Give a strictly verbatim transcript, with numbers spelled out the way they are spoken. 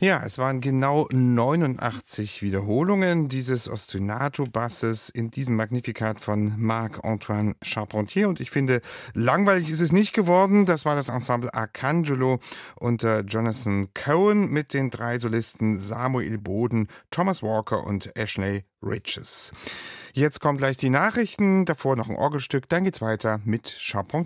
Ja, es waren genau neunundachtzig Wiederholungen dieses Ostinato-Basses in diesem Magnificat von Marc-Antoine Charpentier. Und ich finde, langweilig ist es nicht geworden. Das war das Ensemble Arcangelo unter Jonathan Cohen mit den drei Solisten Samuel Boden, Thomas Walker und Ashley Riches. Jetzt kommen gleich die Nachrichten, davor noch ein Orgelstück, dann geht's weiter mit Charpentier.